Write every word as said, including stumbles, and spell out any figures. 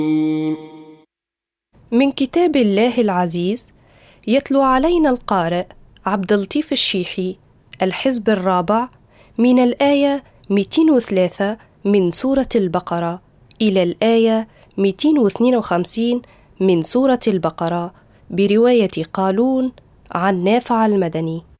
من كتاب الله العزيز، يتلو علينا القارئ عبد اللطيف الشيحي الحزب الرابع من الآية مئتين وثلاثة من سورة البقرة إلى الآية مئتين واثنين وخمسين من سورة البقرة برواية قالون عن نافع المدني.